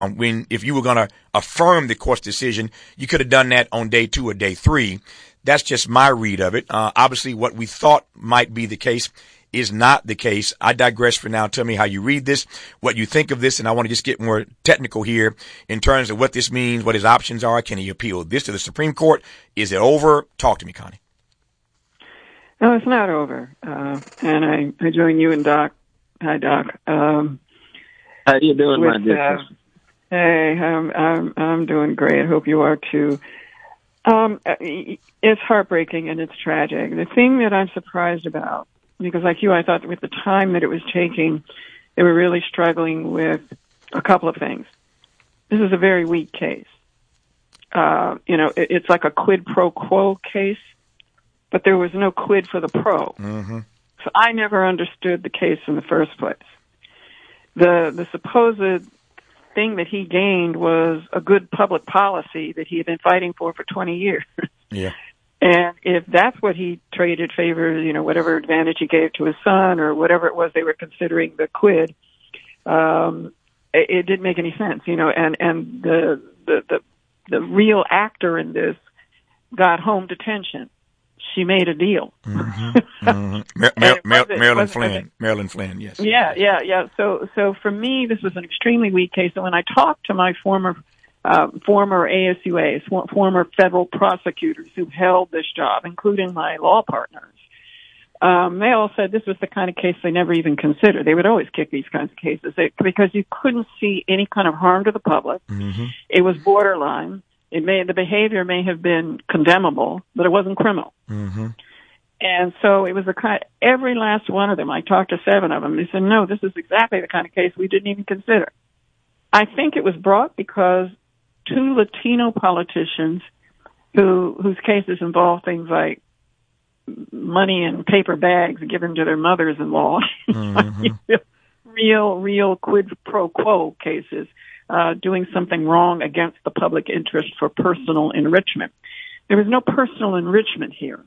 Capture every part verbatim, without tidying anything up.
Um, when if you were going to affirm the court's decision, you could have done that on day two or day three. That's just my read of it. Uh, obviously, what we thought might be the case is not the case. I digress for now. Tell me how you read this, what you think of this, and I want to just get more technical here in terms of what this means, what his options are. Can he appeal this to the Supreme Court? Is it over? Talk to me, Connie. No, it's not over. Uh, and I, I join you and Doc. Hi, Doc. Um, how you doing, with, my dear? Uh, hey, I'm, I'm, I'm doing great. I hope you are too. Um, it's heartbreaking and it's tragic. The thing that I'm surprised about, because like you, I thought with the time that it was taking, they were really struggling with a couple of things. This is a very weak case. Uh, you know, it, it's like a quid pro quo case, but there was no quid for the pro. Mm-hmm. So I never understood the case in the first place. The the supposed thing that he gained was a good public policy that he had been fighting for for twenty years. Yeah. And if that's what he traded favor, you know, whatever advantage he gave to his son or whatever it was they were considering the quid, um, it, it didn't make any sense, you know, and, and the, the, the, the real actor in this got home detention. She made a deal. Mm-hmm. Mm-hmm. Mar- Mar- Mar- Marilyn Flynn. Marilyn Flynn, yes. Yeah, yeah, yeah. So, so for me, this was an extremely weak case. And when I talked to my former Uh, former A S U As, former federal prosecutors who held this job, including my law partners, um, they all said this was the kind of case they never even considered. They would always kick these kinds of cases they, because you couldn't see any kind of harm to the public. Mm-hmm. It was borderline. It may the behavior may have been condemnable, but it wasn't criminal. Mm-hmm. And so it was the kind. Every last one of them. I talked to seven of them. They said, "No, this is exactly the kind of case we didn't even consider." I think it was brought because two Latino politicians who whose cases involve things like money in paper bags given to their mothers-in-law, mm-hmm. real, real quid pro quo cases, uh, doing something wrong against the public interest for personal enrichment. There was no personal enrichment here.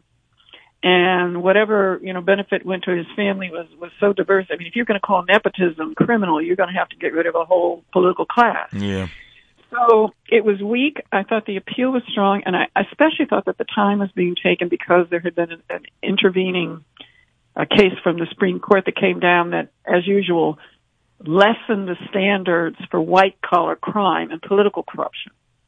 And whatever, you know, benefit went to his family was, was so diverse. I mean, if you're going to call nepotism criminal, you're going to have to get rid of a whole political class. Yeah. So it was weak. I thought the appeal was strong, and I especially thought that the time was being taken because there had been an, an intervening uh, case from the Supreme Court that came down that, as usual, lessened the standards for white-collar crime and political corruption.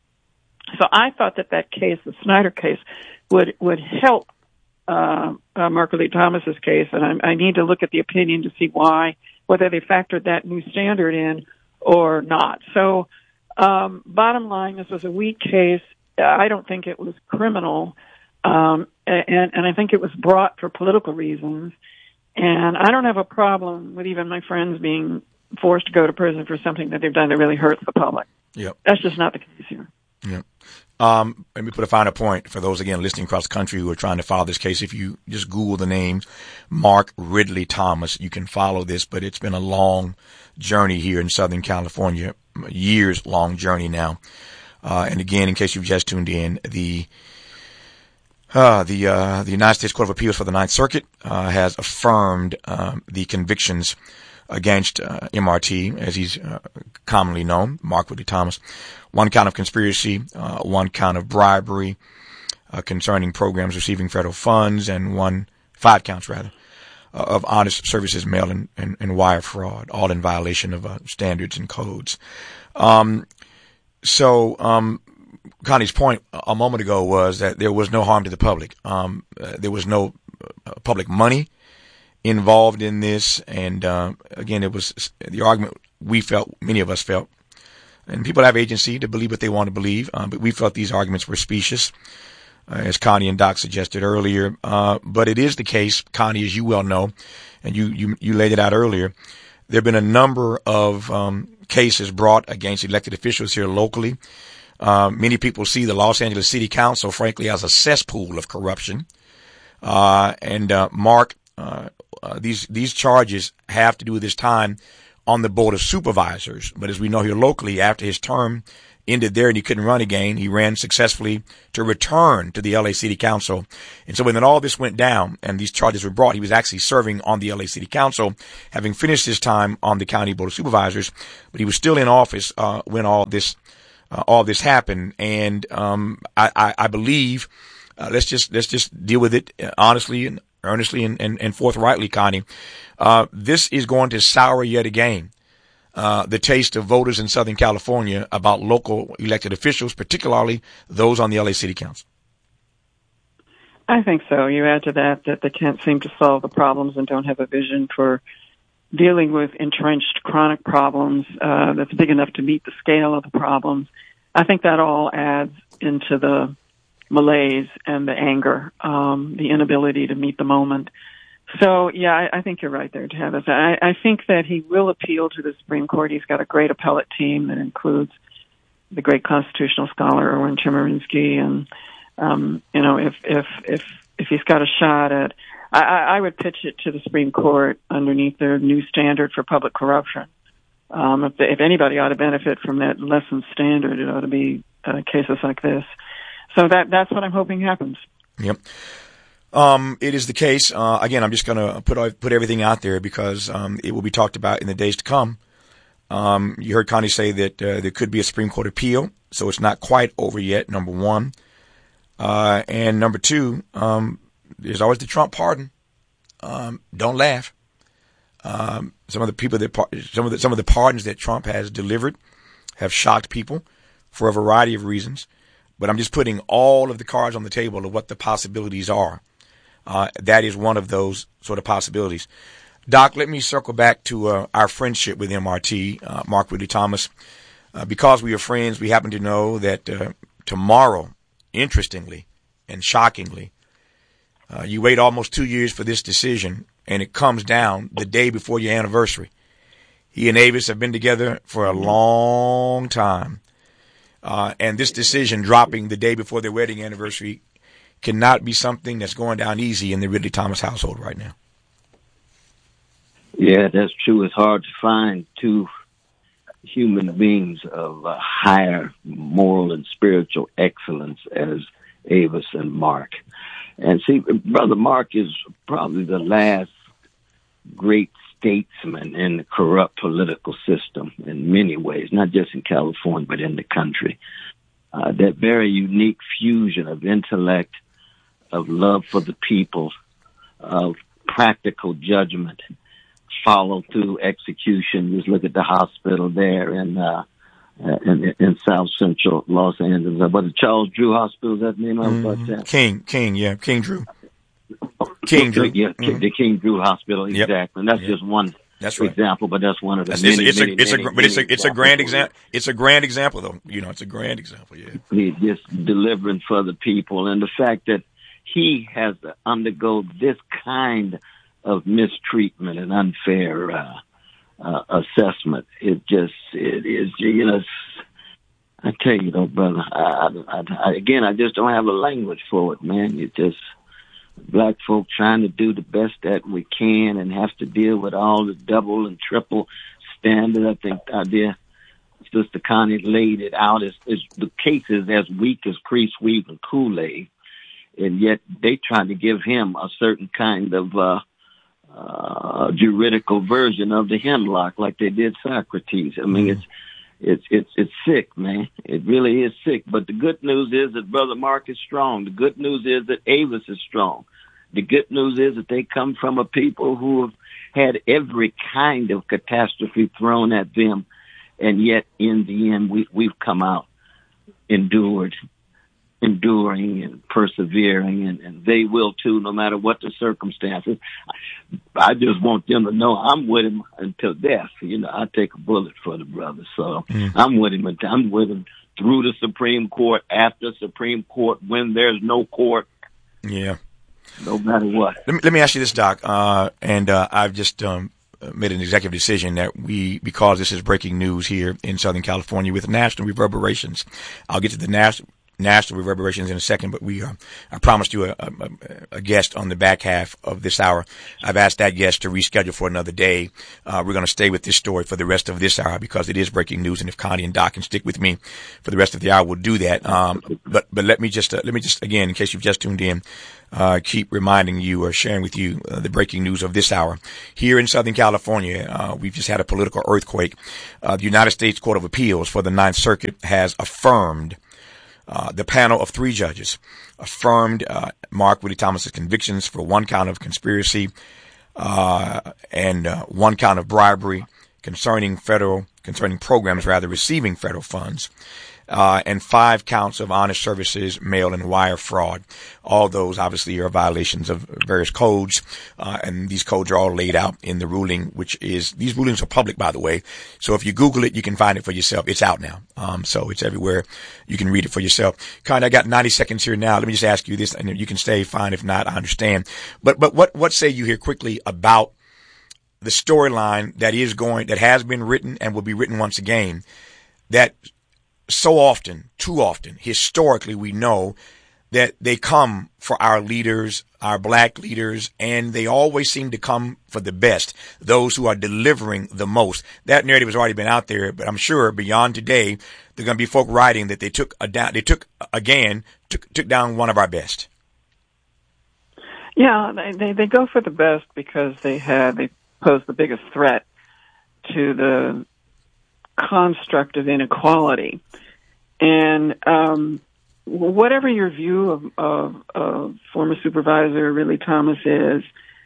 So I thought that that case, the Snyder case, would would help uh, uh, Marco Lee Thomas's case, and I, I need to look at the opinion to see why, whether they factored that new standard in or not. So. Um, bottom line, this was a weak case. I don't think it was criminal, um, and, and I think it was brought for political reasons. And I don't have a problem with even my friends being forced to go to prison for something that they've done that really hurts the public. Yep. That's just not the case here. Yep. Um, let me put a finer point for those, again, listening across the country who are trying to follow this case. If you just Google the name Mark Ridley Thomas, you can follow this, but it's been a long journey here in Southern California, years long journey now. Uh, and again, in case you've just tuned in, the, uh, the, uh, the United States Court of Appeals for the Ninth Circuit, uh, has affirmed, um, the convictions against, uh, M R T, as he's, uh, commonly known, Mark Ridley Thomas. One count of conspiracy, uh, one count of bribery, uh, concerning programs receiving federal funds, and one, five counts rather, uh, of honest services mail and, and, and wire fraud, all in violation of, uh, standards and codes. Um, so, um, Connie's point a moment ago was that there was no harm to the public. Um, uh, there was no uh, public money involved in this. And, uh, again, it was the argument we felt, many of us felt, and people have agency to believe what they want to believe, uh, but we felt these arguments were specious, uh, as Connie and Doc suggested earlier. Uh, but it is the case, Connie, as you well know, and you, you, you laid it out earlier, there have been a number of um, cases brought against elected officials here locally. Uh, many people see the Los Angeles City Council, frankly, as a cesspool of corruption. Uh, and uh, Mark, uh, uh, these these charges have to do with his time on the Board of Supervisors. But as we know here locally, after his term ended there and he couldn't run again. He ran successfully to return to the L A City Council. And so when all this went down and these charges were brought, he was actually serving on the L A City Council, having finished his time on the County Board of Supervisors, but he was still in office uh, when all this uh, all this happened. And um, I, I, I believe uh, let's just let's just deal with it honestly and earnestly and, and, and forthrightly, Connie. Uh, this is going to sour yet again Uh, the taste of voters in Southern California about local elected officials, particularly those on the L A City Council. I think so. You add to that that they can't seem to solve the problems and don't have a vision for dealing with entrenched chronic problems uh, that's big enough to meet the scale of the problems. I think that all adds into the malaise and the anger, um, the inability to meet the moment. So, yeah, I, I think you're right there, Travis. I, I think that he will appeal to the Supreme Court. He's got a great appellate team that includes the great constitutional scholar Erwin Chemerinsky, and um, you know, if if if if he's got a shot at, I, I would pitch it to the Supreme Court underneath their new standard for public corruption. Um, if, if anybody ought to benefit from that lessened standard, it ought to be uh, cases like this. So that that's what I'm hoping happens. Yep. Um, it is the case. Uh, again, I'm just going to put put everything out there because um, it will be talked about in the days to come. Um, you heard Connie say that uh, there could be a Supreme Court appeal, so it's not quite over yet, number one. Uh, and number two, um, there's always the Trump pardon. Um, don't laugh. Um, some of the people that some of the some of the pardons that Trump has delivered have shocked people for a variety of reasons. But I'm just putting all of the cards on the table of what the possibilities are. Uh, that is one of those sort of possibilities. Doc, let me circle back to uh, our friendship with M R T, uh, Mark Ridley Thomas. Uh, because we are friends, we happen to know that uh, tomorrow, interestingly and shockingly, uh, you wait almost two years for this decision, and it comes down the day before your anniversary. He and Avis have been together for a long time. Uh, and this decision dropping the day before their wedding anniversary cannot be something that's going down easy in the Ridley Thomas household right now. Yeah, that's true. It's hard to find two human beings of uh, higher moral and spiritual excellence as Avis and Mark. And see, Brother Mark is probably the last great statesman in the corrupt political system in many ways, not just in California, but in the country. Uh, that very unique fusion of intellect, of love for the people, of practical judgment, follow through execution. Just look at the hospital there in, uh, in, in South Central Los Angeles. But the Charles Drew Hospital, is that the name of mm-hmm. it? King, King, yeah, King Drew. King Drew. Yeah, mm-hmm. the King Drew Hospital, exactly. Yep. And that's yep. just one that's right. example, but that's one of the that's, many, it's, many, it's, a, it's many, a, but it's a, it's a grand example. It's a grand example, though. You know, it's a grand example, yeah. He's just delivering for the people. And the fact that he has to undergo this kind of mistreatment and unfair uh, uh, assessment, it just, it is, you know, I tell you though, brother, I, I, I, again, I just don't have a language for it, man. It just, black folk trying to do the best that we can and have to deal with all the double and triple standard. I think our dear Sister Connie laid it out as, as the case is as weak as Crease Weave and Kool-Aid. And yet they trying to give him a certain kind of uh, uh, juridical version of the hemlock like they did Socrates. I mean, mm-hmm. it's It's it's it's sick, man. It really is sick. But the good news is that Brother Mark is strong. The good news is that Avis is strong. The good news is that they come from a people who have had every kind of catastrophe thrown at them, and yet in the end we we've come out endured, enduring and persevering, and, and they will too, no matter what the circumstances. I just want them to know I'm with him until death. You know, I take a bullet for the brother, so mm. I'm with him. I'm with him through the Supreme Court, after Supreme Court, when there's no court. Yeah. No matter what. Let me, let me ask you this, Doc, uh, and uh, I've just um, made an executive decision that we, because this is breaking news here in Southern California with national reverberations, I'll get to the national national reverberations in a second, but we, uh, I promised you a, a, a guest on the back half of this hour. I've asked that guest to reschedule for another day. Uh, we're going to stay with this story for the rest of this hour because it is breaking news. And if Connie and Doc can stick with me for the rest of the hour, we'll do that. Um, but, but let me just, uh, let me just, again, in case you've just tuned in, uh, keep reminding you or sharing with you uh, the breaking news of this hour. Here in Southern California, uh, we've just had a political earthquake. Uh, the United States Court of Appeals for the Ninth Circuit has affirmed Uh, the panel of three judges affirmed uh, Mark Ridley Thomas's convictions for one count of conspiracy uh, and uh, one count of bribery concerning federal, concerning programs rather receiving federal funds, uh, and five counts of honest services, mail and wire fraud. All those obviously are violations of various codes, uh, and these codes are all laid out in the ruling, which is, these rulings are public, by the way. So if you Google it, you can find it for yourself. It's out now. Um, so it's everywhere. You can read it for yourself. Kind of, I got ninety seconds here now. Let me just ask you this, and you can stay fine. If not, I understand. But, but what, what say you here quickly about the storyline that is going, that has been written and will be written once again, that so often, too often, historically, we know that they come for our leaders, our black leaders, and they always seem to come for the best, those who are delivering the most. That narrative has already been out there, but I'm sure beyond today, there are going to be folk writing that they took a down, they took again, took, took down one of our best. Yeah, they, they, they go for the best because they have, they pose the biggest threat to the construct of inequality. And um, whatever your view of, of, of former supervisor Ridley Thomas is,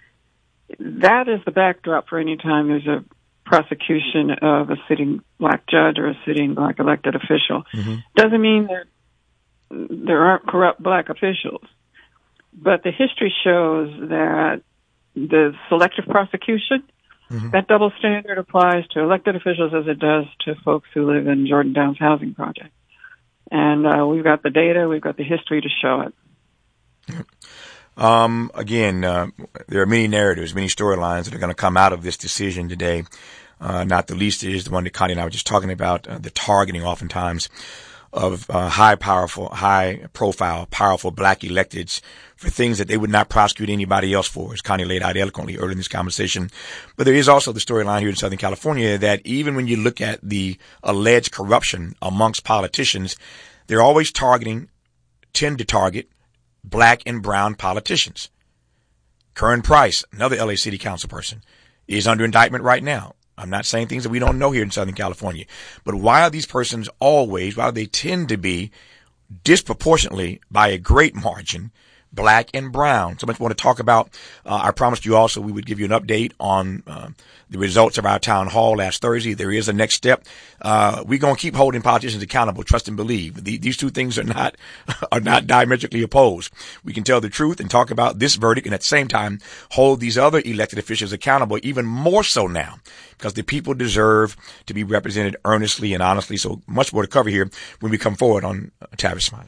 that is the backdrop for any time there's a prosecution of a sitting black judge or a sitting black elected official. Mm-hmm. Doesn't mean that there aren't corrupt black officials, but the history shows that the selective prosecution, mm-hmm. that double standard applies to elected officials as it does to folks who live in Jordan Downs housing project. And uh, we've got the data, we've got the history to show it. Um, again, uh, there are many narratives, many storylines that are going to come out of this decision today. Uh, not the least is the one that Connie and I were just talking about, uh, the targeting oftentimes of uh, high, powerful, high profile, powerful black electeds for things that they would not prosecute anybody else for, as Connie laid out eloquently earlier in this conversation. But there is also the storyline here in Southern California that even when you look at the alleged corruption amongst politicians, they're always targeting, tend to target black and brown politicians. Kern Price, another L A City Council person, is under indictment right now. I'm not saying things that we don't know here in Southern California. But why are these persons always, why do they tend to be disproportionately, by a great margin, black and brown? So much want to talk about. Uh, I promised you also we would give you an update on uh, the results of our town hall last Thursday. There is a next step. Uh, we're going to keep holding politicians accountable, trust and believe. The, these two things are not, are not diametrically opposed. We can tell the truth and talk about this verdict and at the same time hold these other elected officials accountable even more so now because the people deserve to be represented earnestly and honestly. So much more to cover here when we come forward on uh, Tavis Smiley.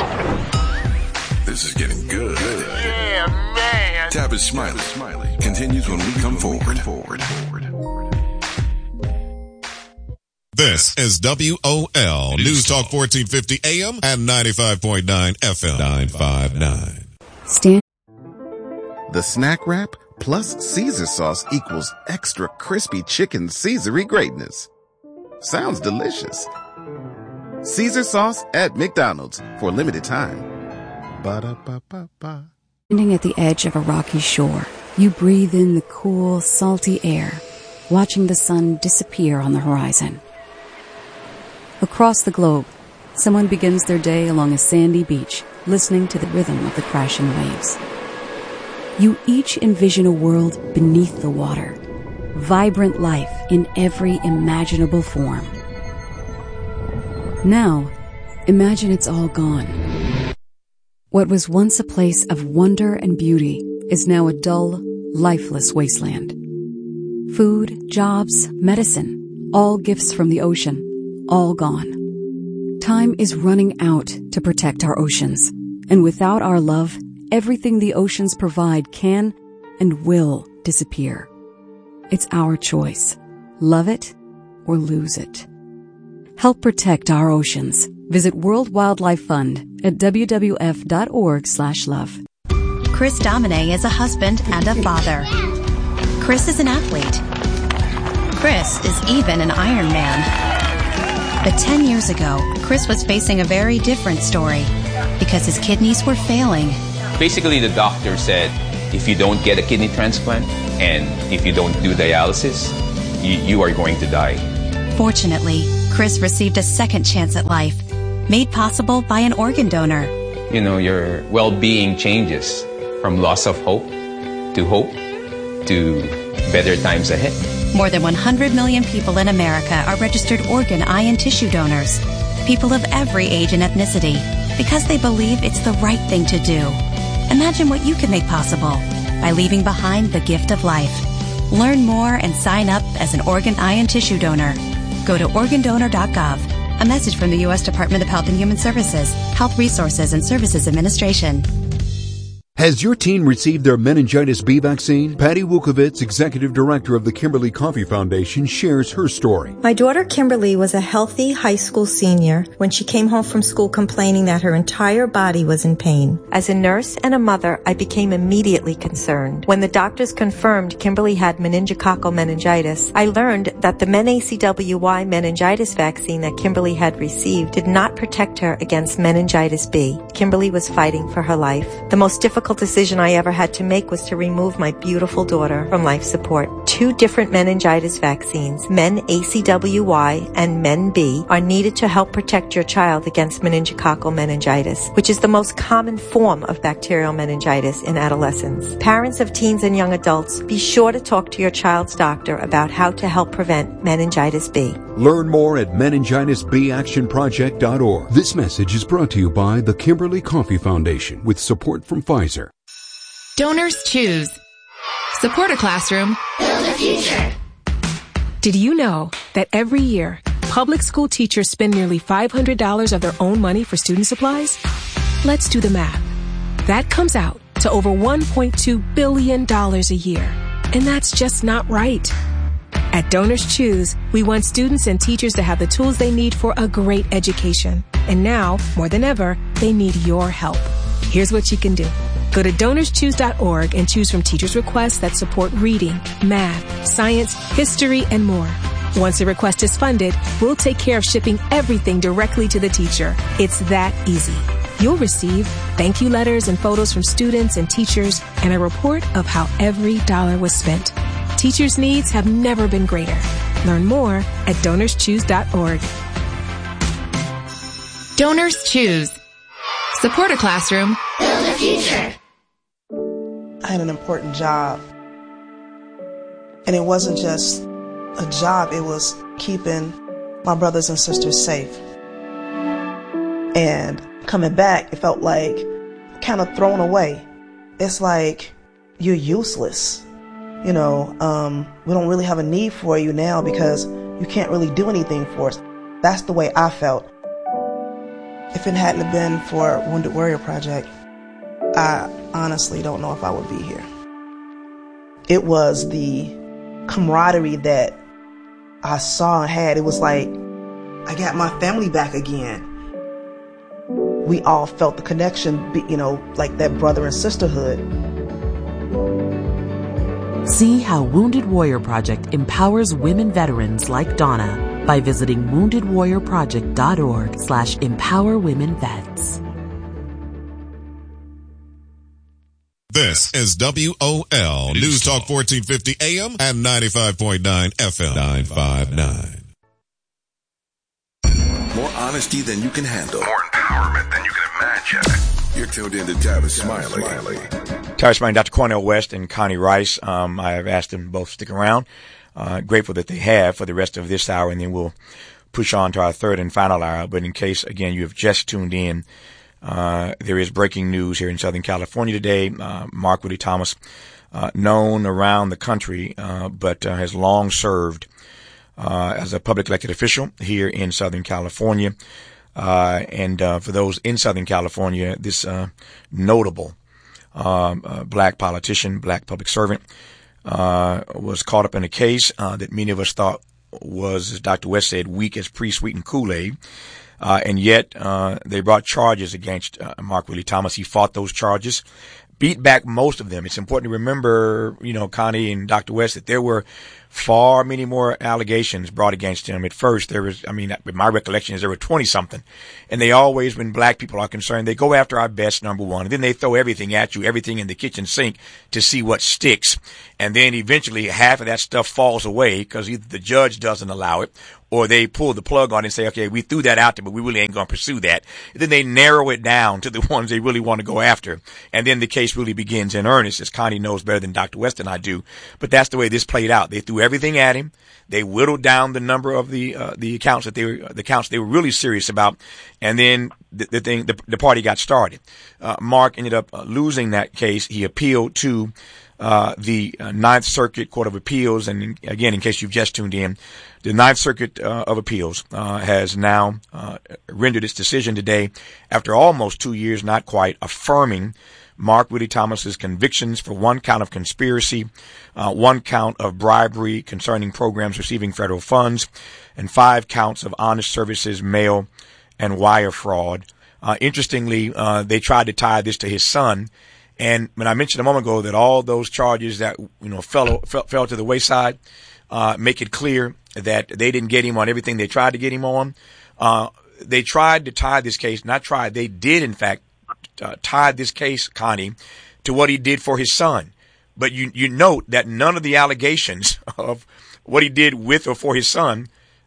This is getting good. Yeah, man. Tavis Smiley. Smiley continues when we come forward. forward. This is W O L News Talk fourteen fifty A M and ninety-five point nine F M. nine five nine. Stand. The Snack Wrap plus Caesar sauce equals extra crispy chicken Caesar-y greatness. Sounds delicious. Caesar sauce at McDonald's for a limited time. Ba-da-ba-ba-ba. Standing at the edge of a rocky shore, you breathe in the cool, salty air, watching the sun disappear on the horizon. Across the globe, someone begins their day along a sandy beach, listening to the rhythm of the crashing waves. You each envision a world beneath the water, vibrant life in every imaginable form. Now, imagine it's all gone. What was once a place of wonder and beauty is now a dull, lifeless wasteland. Food, jobs, medicine, all gifts from the ocean, all gone. Time is running out to protect our oceans, and without our love, everything the oceans provide can and will disappear. It's our choice. Love it or lose it. Help protect our oceans. Visit World Wildlife Fund at w w f dot org slash love. Chris Domine is a husband and a father. Chris is an athlete. Chris is even an Iron Man. But ten years ago, Chris was facing a very different story because his kidneys were failing. Basically, the doctor said, if you don't get a kidney transplant and if you don't do dialysis, you, you are going to die. Fortunately, Chris received a second chance at life, made possible by an organ donor. You know, your well-being changes from loss of hope to hope to better times ahead. More than one hundred million people in America are registered organ, eye, and tissue donors. People of every age and ethnicity, because they believe it's the right thing to do. Imagine what you can make possible by leaving behind the gift of life. Learn more and sign up as an organ, eye, and tissue donor. Go to organ donor dot gov. A message from the U S Department of Health and Human Services, Health Resources and Services Administration. Has your teen received their meningitis B vaccine? Patty Wukovitz, Executive Director of the Kimberly Coffee Foundation, shares her story. My daughter Kimberly was a healthy high school senior when she came home from school complaining that her entire body was in pain. As a nurse and a mother, I became immediately concerned. When the doctors confirmed Kimberly had meningococcal meningitis, I learned that the MenACWY meningitis vaccine that Kimberly had received did not protect her against meningitis B. Kimberly was fighting for her life. The most difficult decision I ever had to make was to remove my beautiful daughter from life support. Two different meningitis vaccines, MenACWY and MenB, are needed to help protect your child against meningococcal meningitis, which is the most common form of bacterial meningitis in adolescents. Parents of teens and young adults, be sure to talk to your child's doctor about how to help prevent meningitis B. Learn more at meningitis b action project dot org. This message is brought to you by the Kimberly Coffee Foundation with support from Pfizer. Donors choose. Support a classroom. Build a future. Did you know that every year, public school teachers spend nearly five hundred dollars of their own money for student supplies? Let's do the math. That comes out to over one point two billion dollars a year. And that's just not right. At Donors Choose, we want students and teachers to have the tools they need for a great education. And now, more than ever, they need your help. Here's what you can do. Go to donors choose dot org and choose from teachers' requests that support reading, math, science, history, and more. Once a request is funded, we'll take care of shipping everything directly to the teacher. It's that easy. You'll receive thank you letters and photos from students and teachers and a report of how every dollar was spent. Teachers' needs have never been greater. Learn more at donors choose dot org. Donors Choose. Support a classroom. Build a future. I had an important job. And it wasn't just a job, it was keeping my brothers and sisters safe. And coming back, it felt like kind of thrown away. It's like you're useless. You know, um, we don't really have a need for you now because you can't really do anything for us. That's the way I felt. If it hadn't been for Wounded Warrior Project, I honestly don't know if I would be here. It was the camaraderie that I saw and had. It was like, I got my family back again. We all felt the connection, you know, like that brother and sisterhood. See how Wounded Warrior Project empowers women veterans like Donna by visiting wounded warrior project dot org slash empower women vets. This is W O L News Talk fourteen fifty A M and ninety-five point nine F M. nine five nine. More honesty than you can handle. More empowerment than you can imagine. You're tuned in to Tavis Smiley. Tavis Smiley, Doctor Cornel West, and Connie Rice. Um, I have asked them both to stick around. Uh, grateful that they have for the rest of this hour, and then we'll push on to our third and final hour. But in case, again, you have just tuned in, uh, there is breaking news here in Southern California today. Uh, Mark Ridley Thomas, uh, known around the country, uh, but uh, has long served uh, as a public elected official here in Southern California. Uh, and uh, for those in Southern California, this uh, notable um, uh, black politician, black public servant, Uh, was caught up in a case uh, that many of us thought was, as Doctor West said, weak as pre-sweetened Kool-Aid. Uh, and yet, uh, they brought charges against uh, Mark Ridley Thomas. He fought those charges, beat back most of them. It's important to remember, you know, Connie and Doctor West, that there were far many more allegations brought against him. At first, there was, I mean, my recollection is there were twenty something. And they always, when black people are concerned, they go after our best, number one. And then they throw everything at you, everything in the kitchen sink to see what sticks. And then eventually half of that stuff falls away because either the judge doesn't allow it or they pull the plug on it and say, okay, we threw that out there, but we really ain't going to pursue that. And then they narrow it down to the ones they really want to go after. And then the case really begins in earnest, as Connie knows better than Doctor West and I do. But that's the way this played out. They threw everything at him. They whittled down the number of the uh, the accounts that they were the counts they were really serious about, and then the, the thing the, the party got started. Uh, Mark ended up uh, losing that case. He appealed to uh, the uh, Ninth Circuit Court of Appeals, and in, again, in case you've just tuned in, the Ninth Circuit uh, of Appeals uh, has now uh, rendered its decision today, after almost two years, not quite, affirming Mark Ridley Thomas's convictions for one count of conspiracy, uh, one count of bribery concerning programs receiving federal funds, and five counts of honest services, mail, and wire fraud. Uh, interestingly, uh, they tried to tie this to his son. And when I mentioned a moment ago that all those charges that, you know, fell, fell, fell to the wayside, uh, make it clear that they didn't get him on everything they tried to get him on. Uh, they tried to tie this case, not tried, they did in fact Uh, tied this case, Connie, to what he did for his son. But you, you note that none of the allegations of what he did with or for his son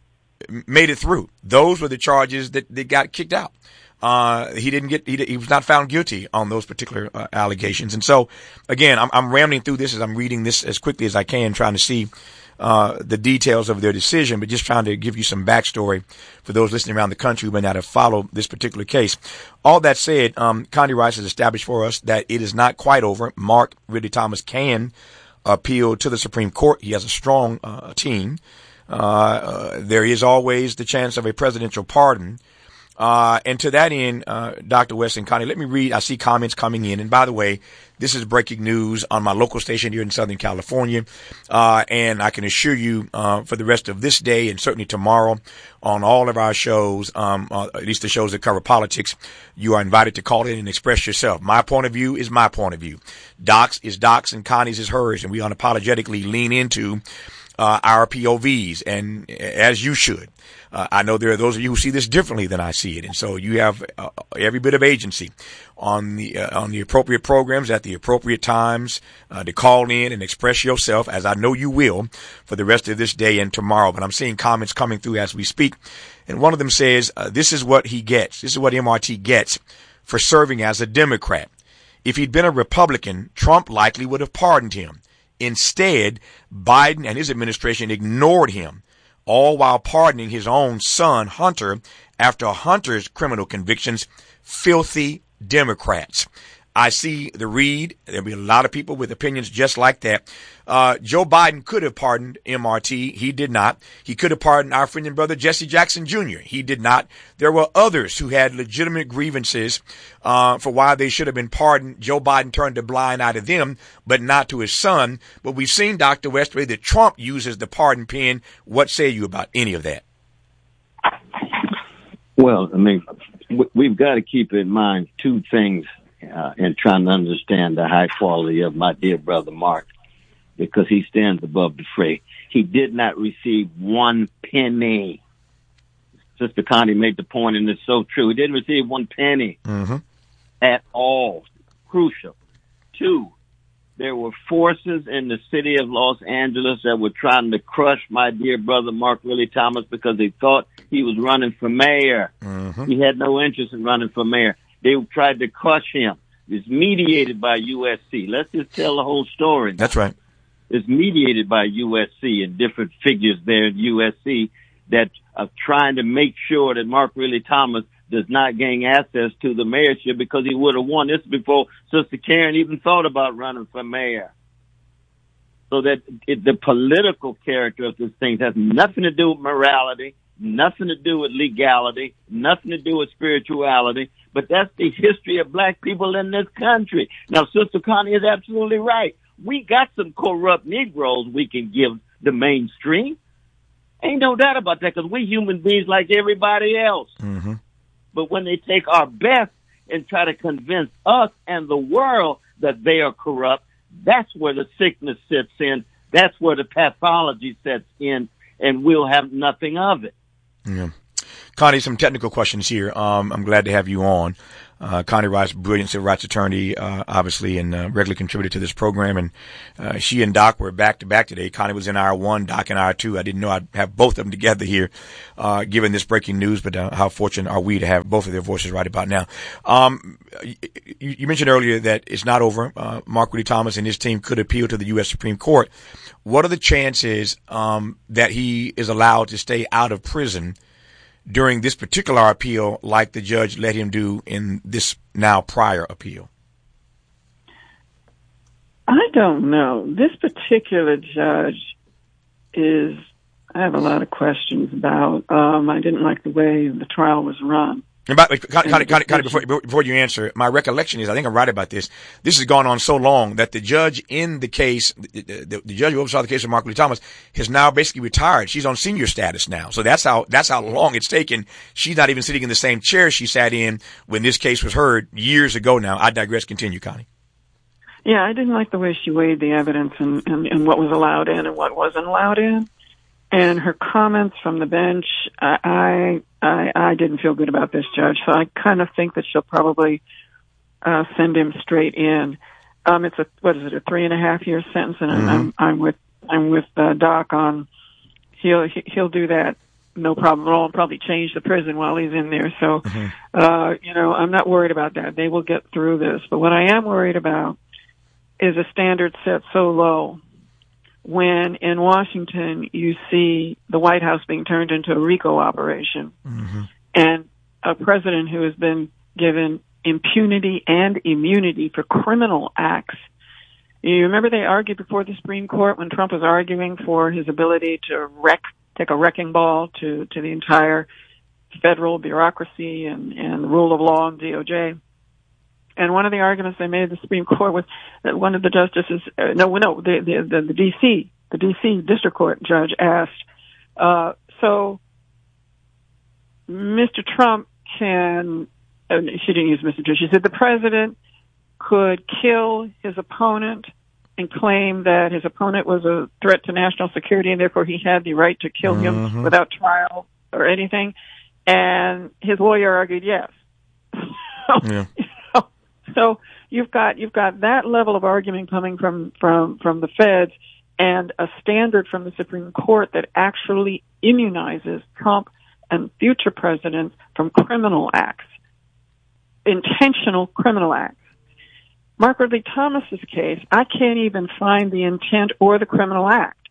made it through. Those were the charges that, that got kicked out. Uh, he didn't get, he, he was not found guilty on those particular uh, allegations. And so, again, I'm, I'm rambling through this as I'm reading this as quickly as I can, trying to see uh, the details of their decision, but just trying to give you some backstory for those listening around the country who may not have followed this particular case. All that said, um, Condi Rice has established for us that it is not quite over. Mark Ridley Thomas can appeal to the Supreme Court. He has a strong uh, team. Uh, uh, there is always the chance of a presidential pardon. Uh, and to that end, uh, Doctor West and Connie, let me read. I see comments coming in. And by the way, this is breaking news on my local station here in Southern California. Uh, and I can assure you, uh, for the rest of this day and certainly tomorrow on all of our shows, um, uh, at least the shows that cover politics, you are invited to call in and express yourself. My point of view is my point of view. Doc's is Doc's and Connie's is hers. And we unapologetically lean into, uh, our P O Vs, and as you should. Uh, I know there are those of you who see this differently than I see it, and so you have uh, every bit of agency on the uh, on the appropriate programs at the appropriate times uh, to call in and express yourself, as I know you will, for the rest of this day and tomorrow. But I'm seeing comments coming through as we speak, and one of them says, uh, "This is what he gets. This is what M R T gets for serving as a Democrat. If he'd been a Republican, Trump likely would have pardoned him. Instead, Biden and his administration ignored him, all while pardoning his own son, Hunter, after Hunter's criminal convictions. Filthy Democrats." I see the read. There'll be a lot of people with opinions just like that. Uh, Joe Biden could have pardoned M R T. He did not. He could have pardoned our friend and brother Jesse Jackson Junior He did not. There were others who had legitimate grievances uh, for why they should have been pardoned. Joe Biden turned a blind eye to them, but not to his son. But we've seen, Doctor Westray, that Trump uses the pardon pen. What say you about any of that? Well, I mean, we've got to keep in mind two things uh, in trying to understand the high quality of my dear brother Mark, because he stands above the fray. He did not receive one penny. Sister Connie made the point, and it's so true. He didn't receive one penny mm-hmm. at all. Crucial. Two, there were forces in the city of Los Angeles that were trying to crush my dear brother Mark Ridley Thomas because they thought he was running for mayor. Mm-hmm. He had no interest in running for mayor. They tried to crush him. It's mediated by U S C. Let's just tell the whole story now. That's right. It's mediated by U S C and different figures there in U S C that are trying to make sure that Mark Ridley Thomas does not gain access to the mayorship, because he would have won this before Sister Karen even thought about running for mayor. So that it, the political character of this thing has nothing to do with morality, nothing to do with legality, nothing to do with spirituality, but that's the history of black people in this country. Now, Sister Connie is absolutely right. We got some corrupt Negroes we can give the mainstream. Ain't no doubt about that, because we human beings like everybody else. Mm-hmm. But when they take our best and try to convince us and the world that they are corrupt, that's where the sickness sets in. That's where the pathology sets in, and we'll have nothing of it. Yeah. Connie, some technical questions here. Um, I'm glad to have you on. Uh, Connie Rice, brilliant civil rights attorney, uh, obviously, and uh, regularly contributed to this program. And uh, she and Doc were back to back today. Connie was in hour one, Doc in hour two. I didn't know I'd have both of them together here, uh, given this breaking news. But uh, how fortunate are we to have both of their voices right about now? Um, you, you mentioned earlier that it's not over. Uh, Mark Ridley Thomas and his team could appeal to the U S Supreme Court. What are the chances um, that he is allowed to stay out of prison during this particular appeal, like the judge let him do in this now prior appeal? I don't know. This particular judge is, I have a lot of questions about. Um, I didn't like the way the trial was run. And by, Connie, Connie, Connie, before, before you answer, my recollection is, I think I'm right about this, this has gone on so long that the judge in the case, the, the, the judge who oversaw the case of Mark Ridley Thomas, has now basically retired. She's on senior status now. So that's how, that's how long it's taken. She's not even sitting in the same chair she sat in when this case was heard years ago now. I digress. Continue, Connie. Yeah, I didn't like the way she weighed the evidence and, and, and what was allowed in and what wasn't allowed in. And her comments from the bench, I, I, I didn't feel good about this judge. So I kind of think that she'll probably, uh, send him straight in. Um, it's a, what is it, a three and a half year sentence. And mm-hmm. I'm, I'm with, I'm with, uh, Doc on, he'll, he'll do that. No problem at all. And probably change the prison while he's in there. So, mm-hmm. uh, you know, I'm not worried about that. They will get through this. But what I am worried about is a standard set so low. When in Washington you see the White House being turned into a RICO operation, mm-hmm. and a president who has been given impunity and immunity for criminal acts. You remember they argued before the Supreme Court when Trump was arguing for his ability to wreck, take a wrecking ball to, to the entire federal bureaucracy and, and the rule of law and D O J. And one of the arguments they made at the Supreme Court was that one of the justices, uh, no, no, the, the, the, the D C, the D C District Court judge asked, uh, so Mister Trump can, uh, she didn't use Mister Trump, she said the president could kill his opponent and claim that his opponent was a threat to national security and therefore he had the right to kill him mm-hmm. without trial or anything. And his lawyer argued yes. Yeah. So you've got you've got that level of argument coming from, from, from the feds and a standard from the Supreme Court that actually immunizes Trump and future presidents from criminal acts, intentional criminal acts. Mark Ridley Thomas's case, I can't even find the intent or the criminal act.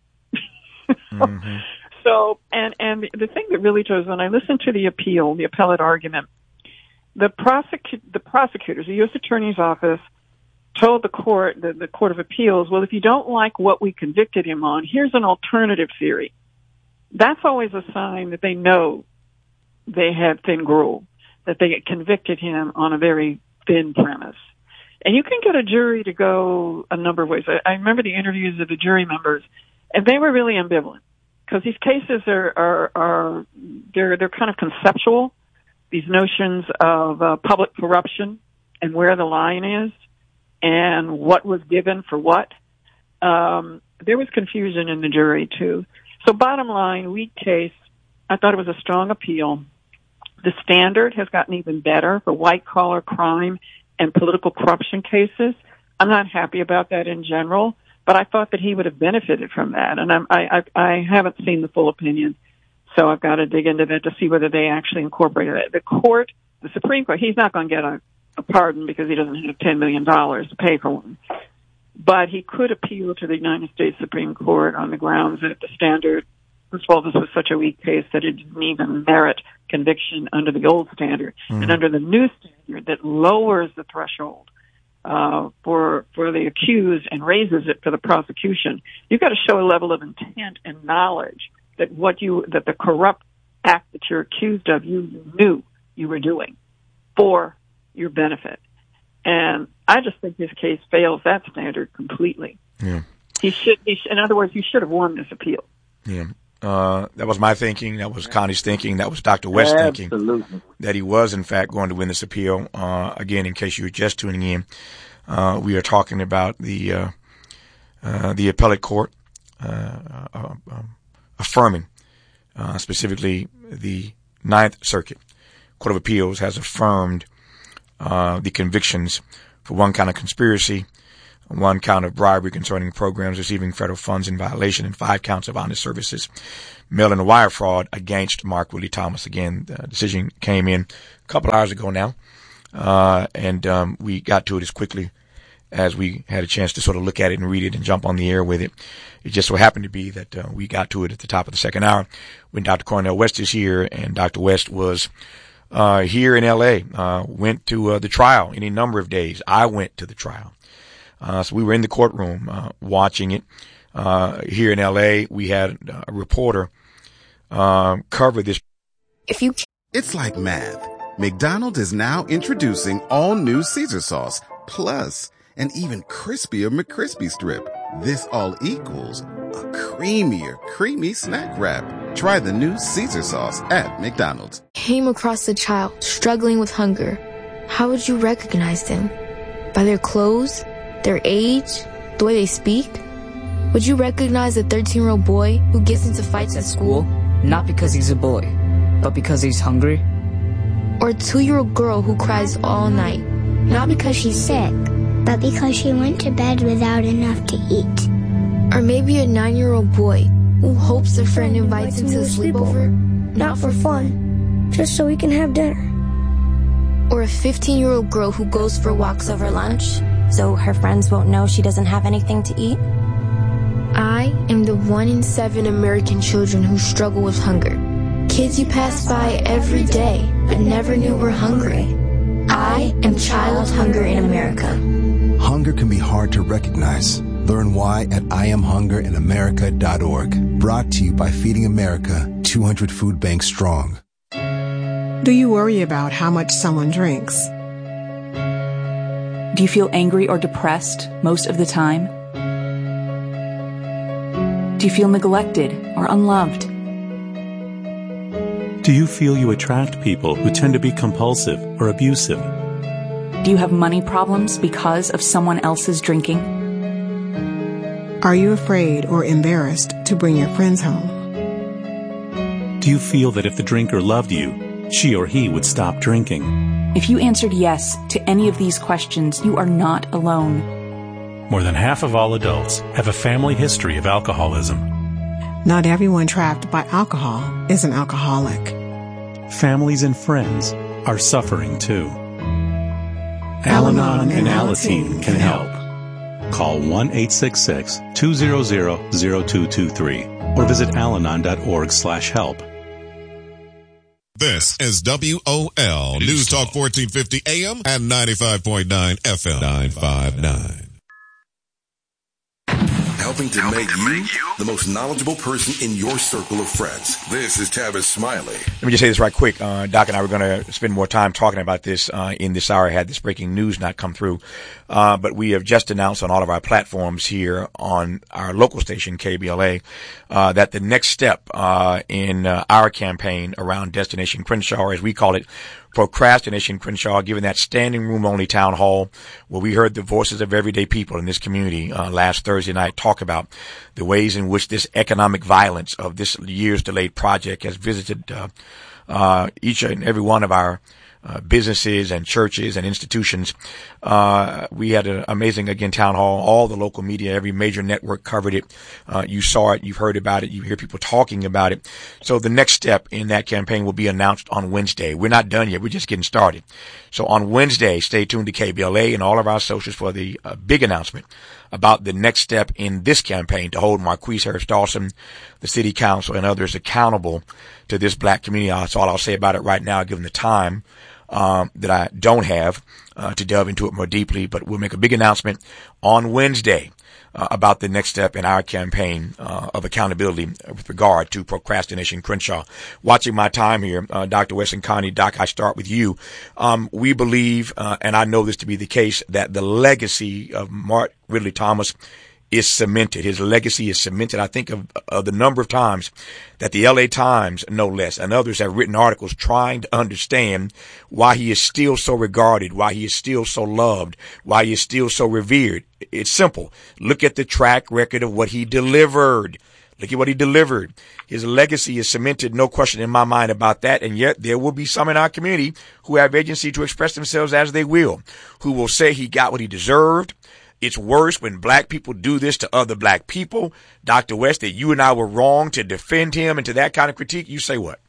mm-hmm. So, and and the thing that really shows when I listen to the appeal, the appellate argument. The prosecu- the prosecutors, the U S Attorney's Office, told the court, the, the Court of Appeals, well, if you don't like what we convicted him on, here's an alternative theory. That's always a sign that they know they had thin gruel, that they convicted him on a very thin premise. And you can get a jury to go a number of ways. I, I remember the interviews of the jury members, and they were really ambivalent because these cases are, are, are they're, they're kind of conceptual. These notions of uh, public corruption and where the line is and what was given for what. Um, there was confusion in the jury, too. So bottom line, weak case, I thought it was a strong appeal. The standard has gotten even better for white-collar crime and political corruption cases. I'm not happy about that in general, but I thought that he would have benefited from that, and I'm, I, I, I haven't seen the full opinion. So I've got to dig into that to see whether they actually incorporated it. The court, the Supreme Court, he's not going to get a, a pardon because he doesn't have ten million dollars to pay for one. But he could appeal to the United States Supreme Court on the grounds that the standard, first of all, this was such a weak case that it didn't even merit conviction under the old standard. Mm-hmm. And under the new standard that lowers the threshold uh, for for the accused and raises it for the prosecution, you've got to show a level of intent and knowledge that what you, that the corrupt act that you're accused of, you knew you were doing for your benefit. And I just think this case fails that standard completely. Yeah. He should, he should, in other words, he should have won this appeal. Yeah. Uh, that was my thinking. That was Connie's thinking. That was Doctor West's thinking. Absolutely. That he was, in fact, going to win this appeal. Uh, again, in case you were just tuning in, uh, we are talking about the, uh, uh, the appellate court, uh, uh, um, affirming, uh, specifically the Ninth Circuit Court of Appeals has affirmed, uh, the convictions for one count of conspiracy, one count of bribery concerning programs receiving federal funds in violation, and five counts of honest services, mail and wire fraud against Mark Ridley Thomas. Again, the decision came in a couple hours ago now, uh, and um, we got to it as quickly as we had a chance to sort of look at it and read it and jump on the air with it. It just so happened to be that uh, we got to it at the top of the second hour when Doctor Cornel West is here, and Doctor West was uh, here in L A, uh, went to uh, the trial in a number of days. I went to the trial. Uh, so we were in the courtroom, uh, watching it. Uh, here in L A, we had a reporter, uh, cover this. If you, it's like math. McDonald's is now introducing all new Caesar sauce, plus an even crispier McCrispy strip. This all equals a creamier, creamy snack wrap. Try the new Caesar sauce at McDonald's. Came across a child struggling with hunger. How would you recognize them? By their clothes? Their age, the way they speak? Would you recognize a thirteen-year-old boy who gets into fights at school? Not because he's a boy, but because he's hungry? Or a two-year-old girl who cries all night? Not because she's sick, but because she went to bed without enough to eat. Or maybe a nine-year-old boy who hopes a friend invites him to a sleepover? Not for fun, just so we can have dinner. Or a fifteen-year-old girl who goes for walks over lunch, so her friends won't know she doesn't have anything to eat? I am the one in seven American children who struggle with hunger. Kids you pass by every day, but never knew were hungry. I am child hunger in America. Hunger can be hard to recognize. Learn why at I am hunger in america dot org. Brought to you by Feeding America, two hundred food banks strong. Do you worry about how much someone drinks? Do you feel angry or depressed most of the time? Do you feel neglected or unloved? Do you feel you attract people who tend to be compulsive or abusive? Do you have money problems because of someone else's drinking? Are you afraid or embarrassed to bring your friends home? Do you feel that if the drinker loved you, she or he would stop drinking? If you answered yes to any of these questions, you are not alone. More than half of all adults have a family history of alcoholism. Not everyone trapped by alcohol is an alcoholic. Families and friends are suffering too. Al-Anon and Alateen can help. Call one eight six six, two zero zero, zero two two three or visit alanon dot org slash help. This is W O L News Talk fourteen fifty A M and ninety-five point nine F M. nine five nine. Helping to make you the most knowledgeable person in your circle of friends. This is Tavis Smiley. Let me just say this right quick. Uh, Doc and I were going to spend more time talking about this uh, in this hour had this breaking news not come through. Uh, but we have just announced on all of our platforms here on our local station, K B L A, uh, that the next step uh, in uh, our campaign around Destination Crenshaw, as we call it, Procrastination Crenshaw, given that standing room only town hall where we heard the voices of everyday people in this community uh, last Thursday night talk about the ways in which this economic violence of this year's delayed project has visited uh, uh, each and every one of our Uh, businesses and churches and institutions. Uh, we had an amazing, again, town hall. All the local media, every major network covered it. Uh, you saw it. You've heard about it. You hear people talking about it. So the next step in that campaign will be announced on Wednesday. We're not done yet. We're just getting started. So on Wednesday, stay tuned to K B L A and all of our socials for the uh, big announcement about the next step in this campaign to hold Marquise Harris Dawson, the city council, and others accountable to this black community. That's all I'll say about it right now, given the time Um, that I don't have uh, to delve into it more deeply, but we'll make a big announcement on Wednesday uh, about the next step in our campaign uh, of accountability with regard to Procrastination Crenshaw. Watching my time here, uh, Doctor West and Connie, Doc, I start with you. Um, we believe, uh, and I know this to be the case, that the legacy of Mark Ridley Thomas is cemented. His legacy is cemented. I think of, of the number of times that the L A Times, no less, and others have written articles trying to understand why he is still so regarded, why he is still so loved, why he is still so revered. It's simple. Look at the track record of what he delivered. Look at what he delivered. His legacy is cemented, no question in my mind about that. And yet there will be some in our community who have agency to express themselves as they will, who will say he got what he deserved. It's worse when black people do this to other black people. Doctor West, that you and I were wrong to defend him and to that kind of critique. You say what?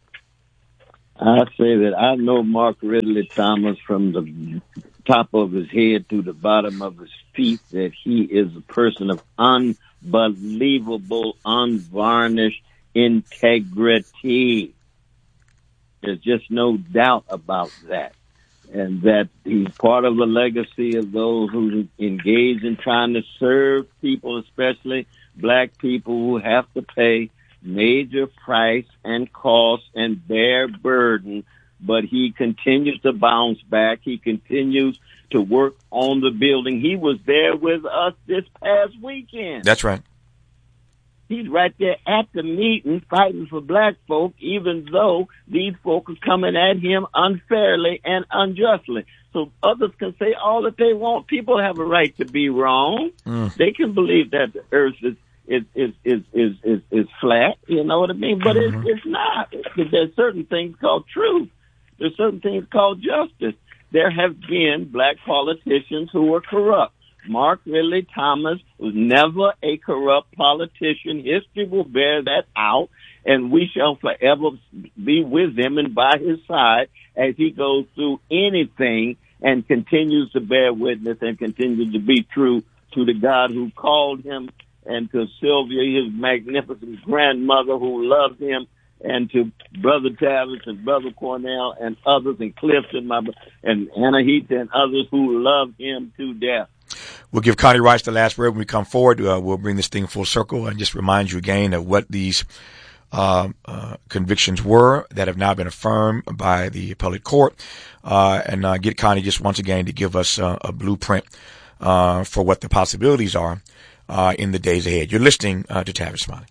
I say that I know Mark Ridley Thomas from the top of his head to the bottom of his feet, that he is a person of unbelievable, unvarnished integrity. There's just no doubt about that. And that he's part of the legacy of those who engage in trying to serve people, especially black people who have to pay major price and cost and bear burden. But he continues to bounce back. He continues to work on the building. He was there with us this past weekend. That's right. He's right there at the meeting fighting for black folk, even though these folk are coming at him unfairly and unjustly. So others can say all that they want. People have a right to be wrong. Mm. They can believe that the earth is is is is is is, is flat. You know what I mean? But mm-hmm. it's, it's not. There's certain things called truth. There's certain things called justice. There have been black politicians who were corrupt. Mark Ridley Thomas was never a corrupt politician. History will bear that out, and we shall forever be with him and by his side as he goes through anything and continues to bear witness and continues to be true to the God who called him, and to Sylvia, his magnificent grandmother who loved him, and to Brother Tavis and Brother Cornell and others, and Cliff and my and Anahita and others who loved him to death. We'll give Connie Rice the last word when we come forward. Uh, we'll bring this thing full circle and just remind you again of what these uh, uh, convictions were that have now been affirmed by the appellate court, uh, and uh, get Connie just once again to give us uh, a blueprint uh, for what the possibilities are uh, in the days ahead. You're listening uh, to Tavis Smiley.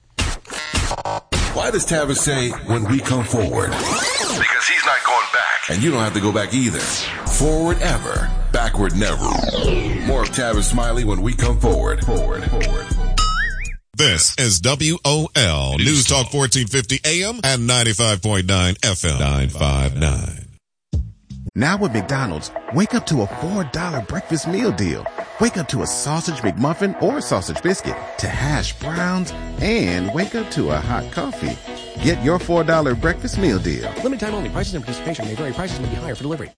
Why does Tavis say, when we come forward? Because he's not going back. And you don't have to go back either. Forward ever, backward never. More of Tavis Smiley when we come forward. Forward, forward. This is W O L News Talk fourteen fifty A M and ninety-five point nine F M. nine five nine. Now with McDonald's, wake up to a four dollar breakfast meal deal. Wake up to a sausage McMuffin or sausage biscuit, to hash browns, and wake up to a hot coffee. Get your four dollar breakfast meal deal. Limited time only. Prices and participation may vary. Prices may be higher for delivery.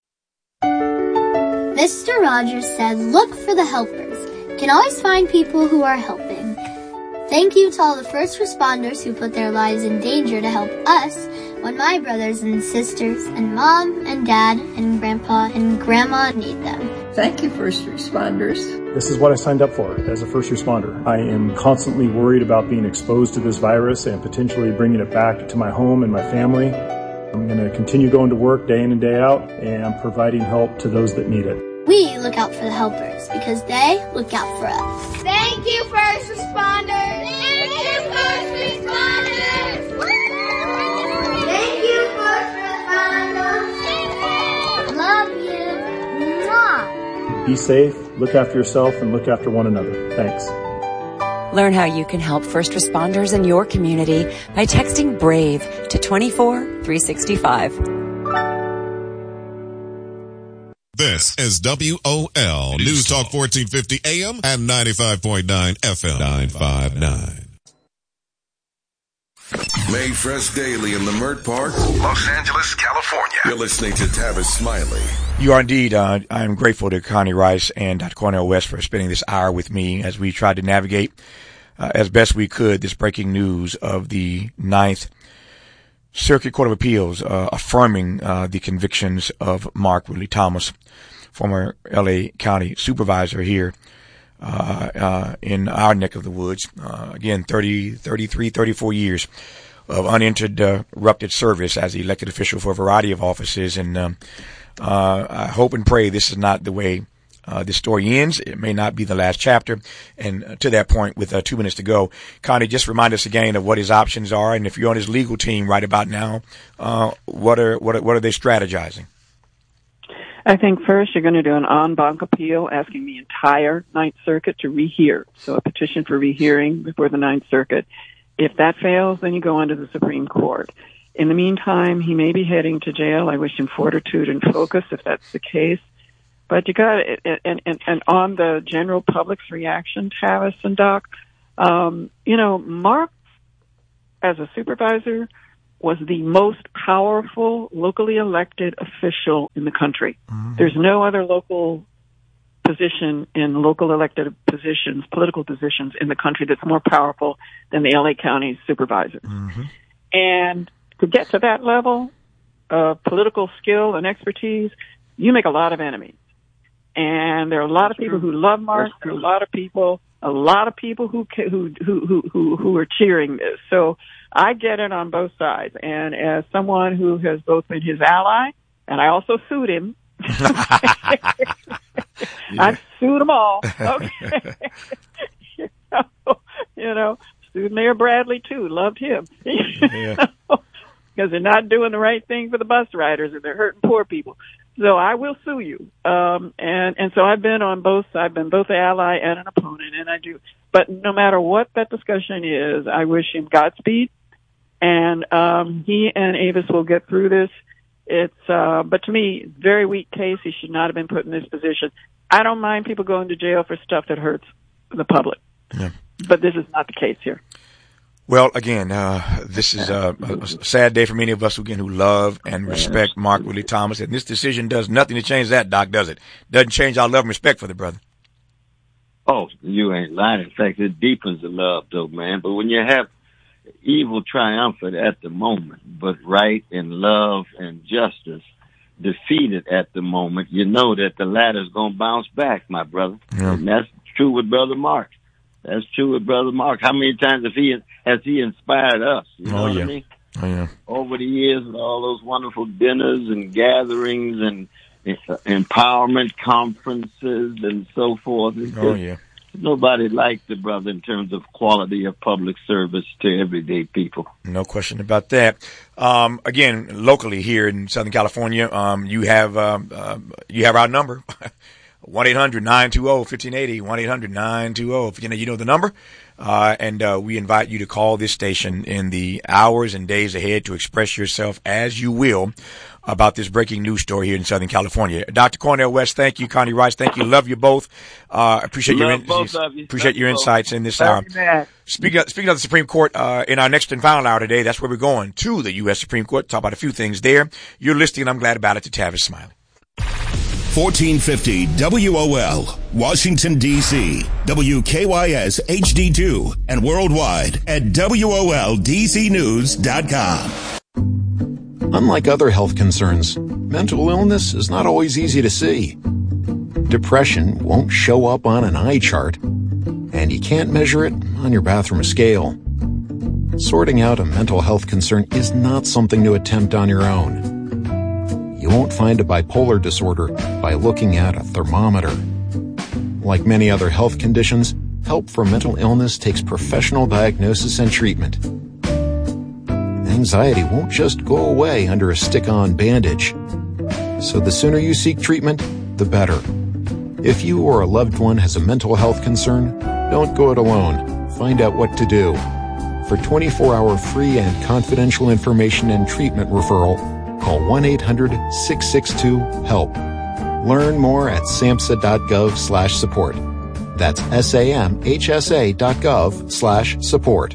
Mister Rogers said, look for the helpers. You can always find people who are helping. Thank you to all the first responders who put their lives in danger to help us when my brothers and sisters and mom and dad and grandpa and grandma need them. Thank you, first responders. This is what I signed up for as a first responder. I am constantly worried about being exposed to this virus and potentially bringing it back to my home and my family. I'm going to continue going to work day in and day out and providing help to those that need it. We look out for the helpers because they look out for us. Thank you, first responders. Thank you, first responders. Thank you, first responders. Love you. Mwah. Be safe, look after yourself, and look after one another. Thanks. Learn how you can help first responders in your community by texting BRAVE to twenty-four three sixty-five. This is W O L News Talk fourteen fifty A M and ninety-five point nine F M. nine five nine. Made fresh daily in Leimert Park, Los Angeles, California. You're listening to Tavis Smiley. You are indeed. Uh, I am grateful to Connie Rice and Doctor Cornell West for spending this hour with me as we tried to navigate uh, as best we could this breaking news of the Ninth Circuit Court of Appeals uh, affirming uh, the convictions of Mark Ridley Thomas, former L A County supervisor here uh, uh, in our neck of the woods. Uh, again, thirty, thirty-three, thirty-four years of uninterrupted service as an elected official for a variety of offices. And um, uh, I hope and pray this is not the way uh, this story ends. It may not be the last chapter. And uh, to that point, with uh, two minutes to go, Connie, just remind us again of what his options are. And if you're on his legal team right about now, uh, what are, what are, what are they strategizing? I think first you're going to do an en banc appeal asking the entire Ninth Circuit to rehear. So a petition for rehearing before the Ninth Circuit. If that fails, then you go on to the Supreme Court. In the meantime, he may be heading to jail. I wish him fortitude and focus if that's the case. But you got and, and, and on the general public's reaction, Tavis and Doc, um, you know, Mark, as a supervisor, was the most powerful locally elected official in the country. Mm-hmm. There's no other local position in local elected positions, political positions in the country that's more powerful than the L A County supervisor. Mm-hmm. And to get to that level of political skill and expertise, you make a lot of enemies. And there are a lot of people who love Mark, there are a lot of people, a lot of people who, who, who, who, who are cheering this. So I get it on both sides. And as someone who has both been his ally, and I also sued him. I've sued them all. Okay. you, know, you know, sued Mayor Bradley too. Loved him. Yeah. Because they're not doing the right thing for the bus riders and they're hurting poor people. So I will sue you. Um, and, and so I've been on both sides. I've been both an ally and an opponent, and I do. But no matter what that discussion is, I wish him Godspeed. And, um, he and Avis will get through this. It's, uh, but to me, very weak case. He should not have been put in this position. I don't mind people going to jail for stuff that hurts the public. Yeah. But this is not the case here. Well, again, uh, this is a, a sad day for many of us, again, who love and respect Mark Ridley Thomas. And this decision does nothing to change that, Doc, does it? Doesn't change our love and respect for the brother. Oh, you ain't lying. In fact, it deepens the love, though, man. But when you have evil triumphant at the moment, but right and love and justice defeated at the moment, you know that the ladder's going to bounce back, my brother. Yeah. And that's true with Brother Mark. That's true with Brother Mark. How many times have he, has he inspired us? You know oh, what yeah. I mean? Oh, yeah. Over the years with all those wonderful dinners and gatherings and uh, empowerment conferences and so forth. It's oh, just, yeah. Nobody liked the brother in terms of quality of public service to everyday people. No question about that. Um, again, locally here in Southern California, um, you have, um, uh, you have our number. one eight hundred nine two zero one five eight zero, one eight hundred nine two zero. You know, you know the number. Uh, and, uh, we invite you to call this station in the hours and days ahead to express yourself as you will about this breaking news story here in Southern California. Doctor Cornel West, thank you. Connie Rice, thank you. Love you both. Uh, appreciate Love your, in- both of you. appreciate Love your both. insights in this Love hour. you, man. Speaking of, speaking of the Supreme Court, uh, in our next and final hour today, that's where we're going, to the U S Supreme Court. Talk about a few things there. You're listening, I'm glad about it, to Tavis Smiley. fourteen fifty W O L, Washington, D C, W K Y S H D two, and worldwide at W O L D C news dot com. Unlike other health concerns, mental illness is not always easy to see. Depression won't show up on an eye chart, and you can't measure it on your bathroom scale. Sorting out a mental health concern is not something to attempt on your own. You won't find a bipolar disorder by looking at a thermometer. Like many other health conditions, help for mental illness takes professional diagnosis and treatment. Anxiety won't just go away under a stick-on bandage. So the sooner you seek treatment, the better. If you or a loved one has a mental health concern, don't go it alone. Find out what to do. For twenty-four hour free and confidential information and treatment referral, call one eight hundred six six two HELP. Learn more at samhsa.gov slash support. That's S-A-M-H-S-A dot gov slash support.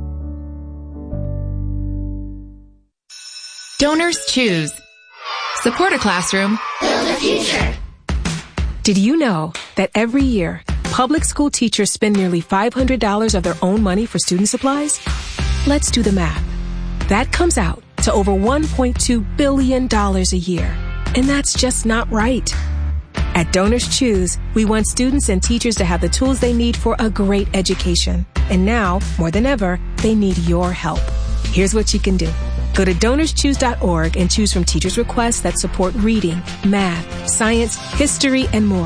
Donors choose. Support a classroom. Build a future. Did you know that every year, public school teachers spend nearly five hundred dollars of their own money for student supplies? Let's do the math. That comes out to over one point two billion dollars a year. And that's just not right. At Donors Choose, we want students and teachers to have the tools they need for a great education. And now, more than ever, they need your help. Here's what you can do. Go to donors choose dot org and choose from teachers' requests that support reading, math, science, history, and more.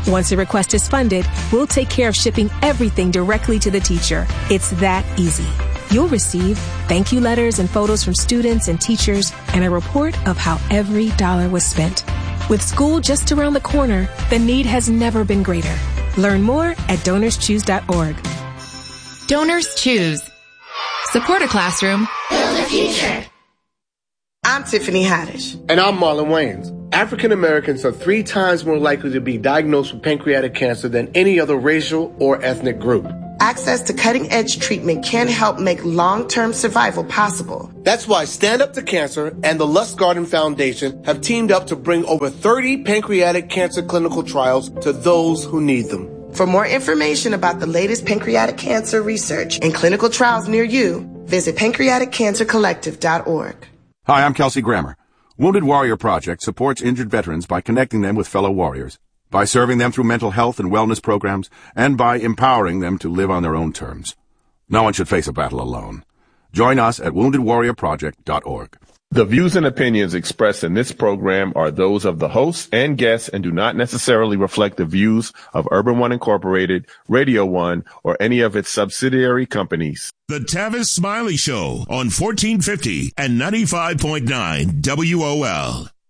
Once a request is funded, we'll take care of shipping everything directly to the teacher. It's that easy. You'll receive thank you letters and photos from students and teachers and a report of how every dollar was spent. With school just around the corner, the need has never been greater. Learn more at donors choose dot org. Donors Choose. Support a classroom. Build a future. I'm Tiffany Haddish. And I'm Marlon Wayans. African Americans are three times more likely to be diagnosed with pancreatic cancer than any other racial or ethnic group. Access to cutting-edge treatment can help make long-term survival possible. That's why Stand Up to Cancer and the Lustgarten Foundation have teamed up to bring over thirty pancreatic cancer clinical trials to those who need them. For more information about the latest pancreatic cancer research and clinical trials near you, visit pancreatic cancer collective dot org. Hi, I'm Kelsey Grammer. Wounded Warrior Project supports injured veterans by connecting them with fellow warriors, by serving them through mental health and wellness programs, and by empowering them to live on their own terms. No one should face a battle alone. Join us at wounded warrior project dot org. The views and opinions expressed in this program are those of the hosts and guests and do not necessarily reflect the views of Urban One Incorporated, Radio One, or any of its subsidiary companies. The Tavis Smiley Show on fourteen fifty and ninety-five point nine W O L.